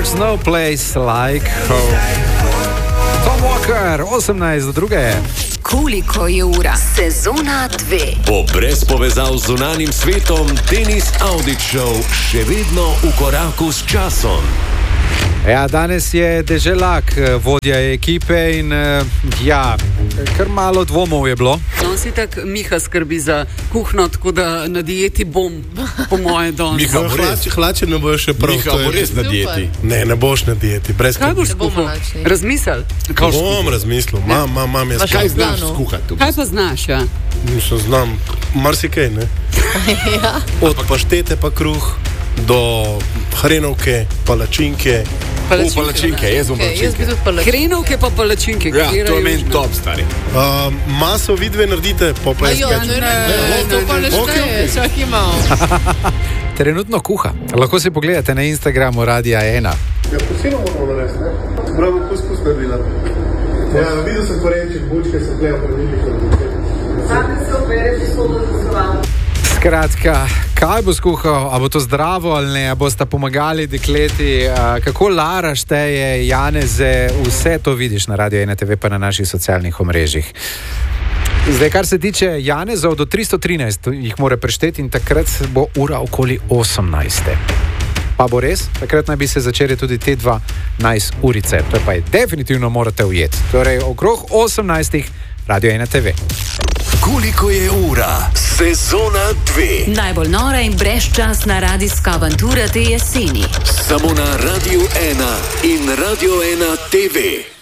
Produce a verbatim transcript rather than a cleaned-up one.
There's no place like home. Tom Walker, osemnajst do druge. Koliko je ura? Sezona dve. Bo brez povezav z zunanjim svetom Denis Audić Show še vedno v koraku s časom. Ja, danes je Deželak, vodja ekipe in ja, kar malo dvomov je bilo. No, si tak Miha skrbi za kuhno, tako da na dieti bom, po moje danes. Miha, bo res, hlače ne boš še prav. Miha, bo res na dieti. Ne, ne boš na dieti. Brez Kaj boš skuhal? Razmisel? Bom razmislil, mam, mam, mam jaz. Kaj znaš skuhati? Kaj pa znaš, ja? Mislim, znam marsikaj, ne? Ja. Od paštete pa kruh do hrenovke, palačinke. Palačinke, palačinke, jaz bom palačinke. Hrenovke pa palačinke. Ja, to je meni top, stari. Uh, maso vi dve naredite, pa pa je spet. Ne, ne, ne, to pa ne šteje, čak imamo. Trenutno kuha. Lahko si pogledate na Instagramu Radia ena. Ja, posebno moramo narediti, ne? Bravo, poskus naredila. Ja, videl sem korenček, bučke, sem gledal pravilnik. Sami se obere, če so dozvali. Skratka, kaj bo skuhal, a bo to zdravo ali ne, a bosta pomagali dekleti, kako Lara šteje, Janeze, vse to vidiš na Radio ena te ve pa na naših socialnih omrežjih. Zdaj, kar se tiče Janezov, do tristo trinajst jih mora prešteti in takrat bo ura okoli osemnajste. Pa bo res, takrat naj bi se začeli tudi te dva najs urice, to pa je definitivno morate ujeti. Torej, okrog osemnajstih Radio ena te ve. Koliko je ura? Sezona dve. Najbolj nora in brezčasna radijska avantura te jeseni. Samo na Radio ena in Radio ena te ve.